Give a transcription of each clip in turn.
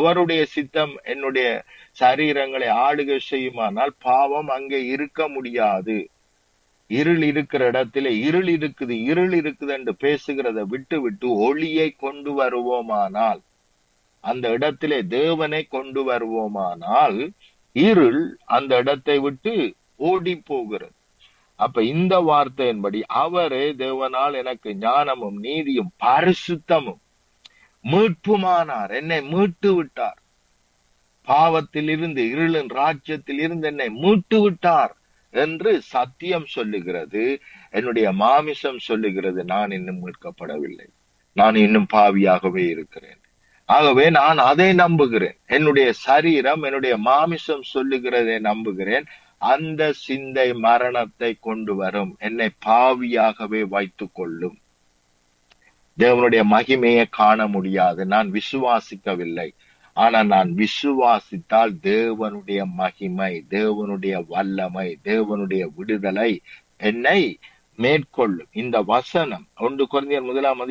அவருடைய சித்தம் என்னுடைய சரீரங்களை ஆளுகை செய்யுமானால் பாவம் அங்கே இருக்க முடியாது. இருள் இருக்கிற இடத்துல இருள் இருக்குது என்று பேசுகிறத விட்டு விட்டு ஒளியை கொண்டு வருவோமானால், அந்த இடத்திலே தேவனை கொண்டு வருவோமானால் இருள் அந்த இடத்தை விட்டு ஓடி போகிறது. அப்ப இந்த வார்த்தையின்படி அவரே தேவனால் எனக்கு ஞானமும் நீதியும் பரிசுத்தமும் மீட்புமானார். என்னை மீட்டு விட்டார். பாவத்தில் இருந்து, இருளின் ராஜ்யத்தில் இருந்து என்னை மீட்டு விட்டார் என்று சத்தியம் சொல்லுகிறது. என்னுடைய மாமிசம் சொல்லுகிறது, நான் இன்னும் மீட்கப்படவில்லை, நான் இன்னும் பாவியாகவே இருக்கிறேன். ஆகவே நான் அதை நம்புகிறேன். என்னுடைய சரீரம், என்னுடைய மாமிசம் சொல்லுகிறதை நம்புகிறேன். அந்த சிந்தை மரணத்தை கொண்டு வரும், என்னை பாவியாகவே வைத்துக் கொள்ளும். தேவனுடைய மகிமையை காண முடியாது, நான் விசுவாசிக்கவில்லை. ஆனா நான் விசுவாசித்தால் தேவனுடைய மகிமை, தேவனுடைய வல்லமை, தேவனுடைய விடுதலை என்னை மேற்கொள்ளும். இந்த வசனம் 1 கொரிந்தியர்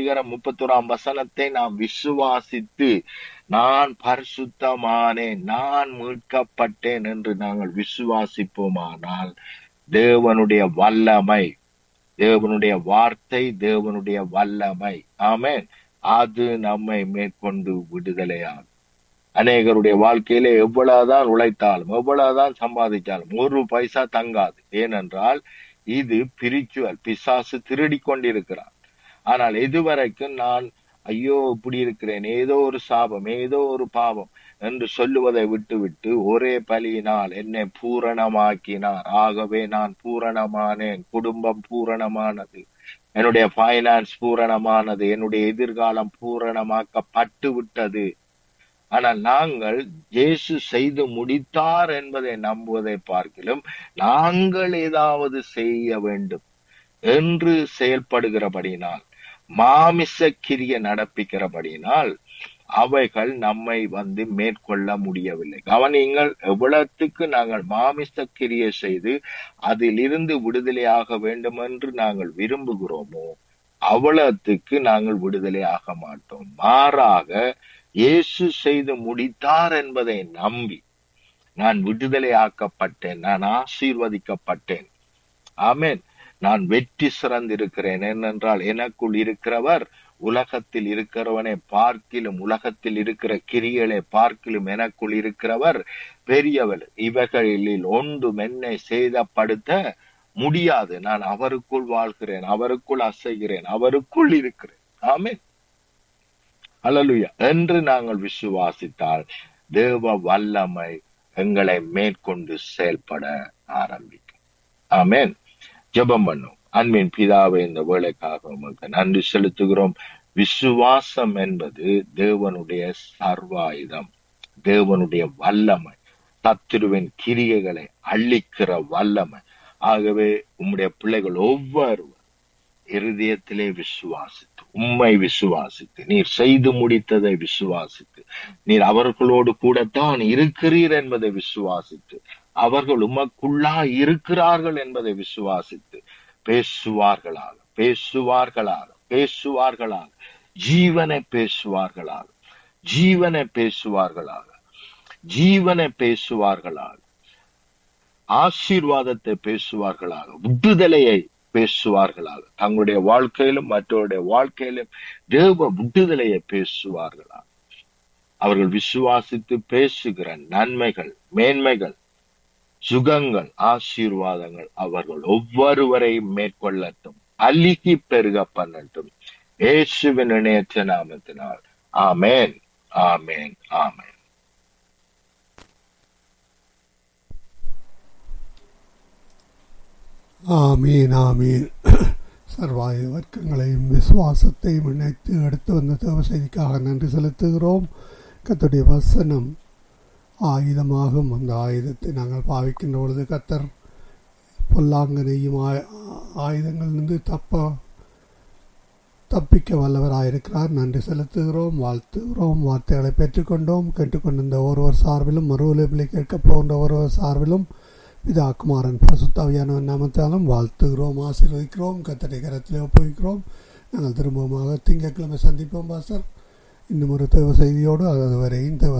1:31 நாம் விசுவாசித்து நான் பரிசுத்தமானேன், நான் மீட்கப்பட்டேன் என்று நாங்கள் விசுவாசிப்போமானால் தேவனுடைய வல்லமை, தேவனுடைய வார்த்தை, தேவனுடைய வல்லமை, ஆமென், அது நம்மை மேற்கொண்டு விடுதலையாகும். அநேகருடைய வாழ்க்கையில எவ்வளவுதான் உழைத்தாலும், எவ்வளவுதான் சம்பாதிச்சாலும் ஒரு பைசா தங்காது. ஏனென்றால் இது பிரிச்சுவல், பிசாசு திருடி கொண்டிருக்கிறான். ஆனால் இதுவரைக்கும் நான் ஐயோ இப்படி இருக்கிறேன், ஏதோ ஒரு சாபம், ஏதோ ஒரு பாவம் என்று சொல்லுவதை விட்டு ஒரே பலியினால் என்னை பூரணமாக்கினார். ஆகவே நான் பூரணமானேன், குடும்பம் பூரணமானது, என்னுடைய பைனான்ஸ் பூரணமானது, என்னுடைய எதிர்காலம் பூரணமாக்கப்பட்டு விட்டது. ஆனால் நாங்கள் இயேசு செய்து முடித்தார் என்பதை நம்புவதை பார்க்கிலும் நாங்கள் ஏதாவது செய்ய வேண்டும் என்று செயல்படுகிறபடினால், மாமிச கிரிய நடப்பிக்கிறபடினால் அவைகள் நம்மை மேற்கொள்ள முடியவில்லை. கவனியுங்கள், எவ்வளவுக்கு நாங்கள் மாமிச கிரியை செய்து அதிலிருந்து விடுதலையாக வேண்டும் என்று நாங்கள் விரும்புகிறோமோ அவ்வளவுக்கு நாங்கள் விடுதலை ஆக மாட்டோம். மாறாக இயேசு செய்து முடித்தார் என்பதை நம்பி நான் விடுதலை ஆக்கப்பட்டேன், நான் ஆசீர்வதிக்கப்பட்டேன், ஆமென், நான் வெற்றி சிறந்திருக்கிறேன். ஏனென்றால் எனக்குள் இருக்கிறவர் உலகத்தில் இருக்கிறவனை பார்க்கிலும், உலகத்தில் இருக்கிற கிரியைகளை பார்க்கிலும் எனக்குள் இருக்கிறவர் பெரியவர். இவைகளில் ஒன்றும் என்னை சேதப்படுத்த முடியாது. நான் அவருக்குள் வாழ்கிறேன், அவருக்குள் அசைகிறேன், அவருக்குள் இருக்கிறேன், ஆமென், அல்லேலூயா என்று நாங்கள் விசுவாசித்தால் தேவ வல்லமை எங்களை மேற்கொண்டு செயல்பட ஆரம்பிக்கும். ஆமென். ஜெபம் பண்ணும். அன்பின் பிதாவே, இந்த வேளைக்காக உங்களுக்கு நன்றி செலுத்துகிறோம். விசுவாசம் என்பது தேவனுடைய சர்வாயுதம், தேவனுடைய வல்லமை, சத்துருவின் கிரியைகளை அழிக்கிற வல்லமை. ஆகவே உம்முடைய பிள்ளைகள் ஒவ்வொருவர் இருதயத்திலே விசுவாசித்து, உம்மை விசுவாசித்து, நீர் செய்து முடித்ததை விசுவாசித்து, நீர் அவர்களோடு கூடத்தான் இருக்கிறீர் என்பதை விசுவாசித்து, அவர்கள் உமக்குள்ளா இருக்கிறார்கள் என்பதை விசுவாசித்து பேசுவார்களாக, பேசுவார்களாக, பேசுவார்களாக, ஜீவனை பேசுவார்களாக, ஜீவனை பேசுவார்களாக, ஜீவனை பேசுவார்களாக, ஆசீர்வாதத்தை பேசுவார்களாக, விடுதலையை பேசுவார்களாக, தங்களுடைய வாழ்க்கையிலும் மற்றவருடைய வாழ்க்கையிலும் தேவ விடுதலையை பேசுவார்களாக. அவர்கள் விசுவாசித்து பேசுகிற நன்மைகள், மேன்மைகள், சுகங்கள், ஆசீர்வாதங்கள் அவர்கள் ஒவ்வொருவரையும் மேற்கொள்ளட்டும், அழுகி பெருக பண்ணட்டும். இயேசுவின் இணையற்ற நாமத்தினால் ஆமென், ஆமென், ஆமென். ஆமீன், ஆமீன். சர்வாயுத வர்க்கங்களையும் விசுவாசத்தையும் இணைத்து எடுத்து வந்த தேவ செய்திக்காக நன்றி செலுத்துகிறோம். கர்த்தருடைய வசனம் ஆயுதமாகும். அந்த ஆயுதத்தை நாங்கள் பாவிக்கின்ற பொழுது கர்த்தர் பொல்லாங்கனையும் ஆயுதங்களிலிருந்து தப்பிக்க வல்லவராயிருக்கிறார். நன்றி செலுத்துகிறோம், வாழ்த்துகிறோம். வார்த்தைகளை பெற்றுக்கொண்டோம். கேட்டுக்கொண்டிருந்த ஒருவர் சார்பிலும், மறுவலைப்பிலை கேட்கப் போகின்ற ஒருவர் சார்பிலும் பிதா, குமாரன், பரிசுத்தாவியானவர் நாமத்தாலும் வாழ்த்துகிறோம், ஆசீர்வதிக்கிறோம். கர்த்தருடைய கரத்திலே ஒப்புவிக்கிறோம். நாங்கள் திரும்பமாக திங்கட்கிழமை சந்திப்போம் பாஸ்டர், இன்னும் ஒரு தேவ செய்தியோடு. அதுவரை இந்த